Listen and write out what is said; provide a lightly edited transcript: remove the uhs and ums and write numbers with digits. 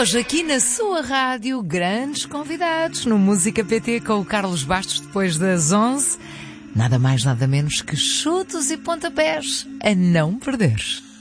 hoje aqui na sua rádio, grandes convidados no Música PT com o Carlos Bastos depois das 11. Nada mais, nada menos que chutos e pontapés a não perder.